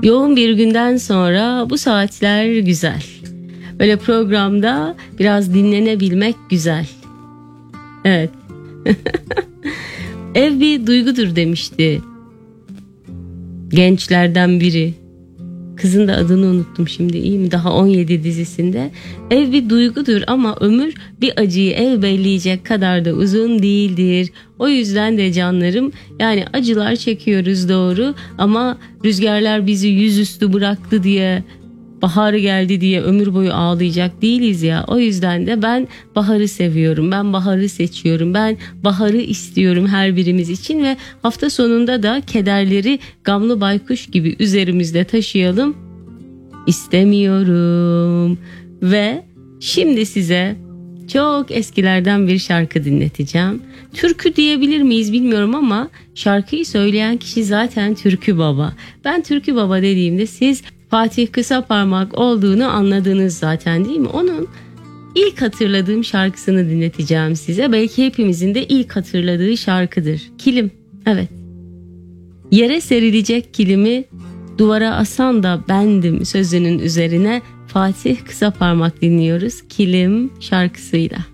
Yoğun bir günden sonra bu saatler güzel. Böyle programda biraz dinlenebilmek güzel. Evet. Ev bir duygudur demişti gençlerden biri. Kızın da adını unuttum şimdi, iyi mi? Daha 17 dizisinde. Ev bir duygudur ama ömür bir acıyı ezberleyecek kadar da uzun değildir. O yüzden de canlarım, yani acılar çekiyoruz doğru, ama rüzgarlar bizi yüzüstü bıraktı diye, baharı geldi diye ömür boyu ağlayacak değiliz ya. O yüzden de ben baharı seviyorum. Ben baharı seçiyorum. Ben baharı istiyorum her birimiz için ve hafta sonunda da kederleri gamlı baykuş gibi üzerimizde taşıyalım istemiyorum. Ve şimdi size çok eskilerden bir şarkı dinleteceğim. Türkü diyebilir miyiz bilmiyorum ama şarkıyı söyleyen kişi zaten Türkü Baba. Ben Türkü Baba dediğimde siz Fatih Kısaparmak olduğunu anladınız zaten, değil mi? Onun ilk hatırladığım şarkısını dinleteceğim size. Belki hepimizin de ilk hatırladığı şarkıdır. Kilim, evet. Yere serilecek kilimi duvara asan da bendim sözünün üzerine Fatih Kısaparmak dinliyoruz Kilim şarkısıyla.